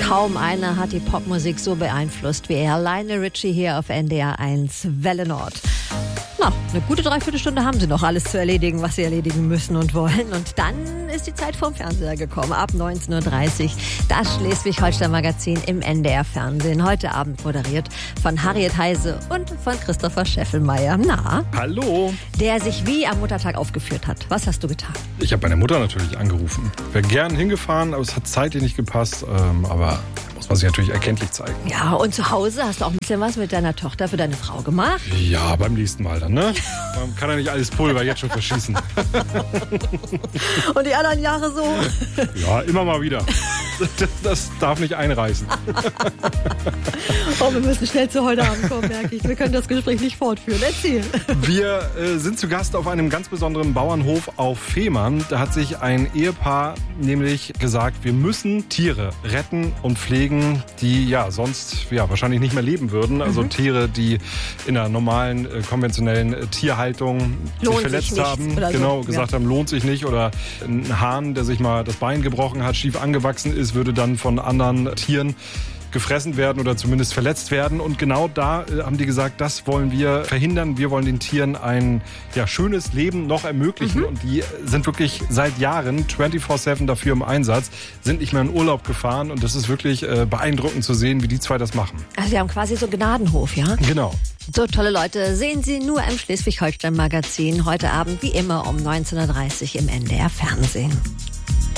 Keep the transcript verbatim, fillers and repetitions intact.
Kaum einer hat die Popmusik so beeinflusst wie er. Lionel Richie hier auf N D R eins Welle Nord. Na, eine gute Dreiviertelstunde haben sie noch, alles zu erledigen, was sie erledigen müssen und wollen. Und dann ist die Zeit vorm Fernseher gekommen, ab neunzehn Uhr dreißig. Das Schleswig-Holstein-Magazin im N D R-Fernsehen. Heute Abend moderiert von Harriet Heise und von Christopher Scheffelmeier. Na? Hallo. Der sich wie am Muttertag aufgeführt hat. Was hast du getan? Ich habe meine Mutter natürlich angerufen. Wäre gern hingefahren, aber es hat zeitlich nicht gepasst. Ähm, aber muss man sich natürlich erkenntlich zeigen. Ja, und zu Hause hast du auch ein bisschen was mit deiner Tochter für deine Frau gemacht? Ja, beim nächsten Mal dann, ne? Man kann ja nicht alles Pulver jetzt schon verschießen. Und die anderen Jahre so? Ja, immer mal wieder. Das, das darf nicht einreißen. Oh, wir müssen schnell zu heute Abend kommen, merke ich. Wir können das Gespräch nicht fortführen. Erzähl. Wir äh, sind zu Gast auf einem ganz besonderen Bauernhof auf Fehmarn. Da hat sich ein Ehepaar nämlich gesagt, wir müssen Tiere retten und pflegen, die ja sonst ja wahrscheinlich nicht mehr leben würden. Also mhm. Tiere, die in einer normalen, äh, konventionellen äh, Tierhaltung lohnt sich verletzt sich haben. oder Genau, so. gesagt ja. haben, lohnt sich nicht. Oder ein Hahn, der sich mal das Bein gebrochen hat, schief angewachsen ist, würde dann von anderen Tieren gefressen werden oder zumindest verletzt werden. Und genau da äh, haben die gesagt, das wollen wir verhindern. Wir wollen den Tieren ein ja, schönes Leben noch ermöglichen. Mhm. Und die sind wirklich seit Jahren vierundzwanzig sieben dafür im Einsatz, sind nicht mehr in Urlaub gefahren. Und das ist wirklich äh, beeindruckend zu sehen, wie die zwei das machen. Also wir haben quasi so einen Gnadenhof, ja? Genau. So tolle Leute sehen Sie nur im Schleswig-Holstein-Magazin. Heute Abend wie immer um neunzehn Uhr dreißig im N D R Fernsehen.